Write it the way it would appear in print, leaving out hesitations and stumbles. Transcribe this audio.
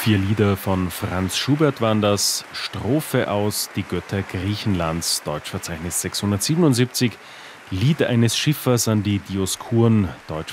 4 Lieder von Franz Schubert waren das. Strophe aus Die Götter Griechenlands, Deutschverzeichnis 677. Lied eines Schiffers an die Dioskuren, Deutschverzeichnis